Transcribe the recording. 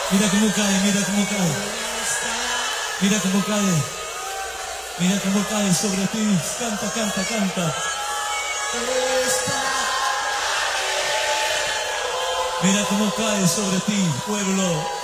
Mira cómo cae, mira cómo cae. Mira cómo cae. Mira cómo cae sobre ti. Canta, canta, canta. Mira cómo cae sobre ti, pueblo.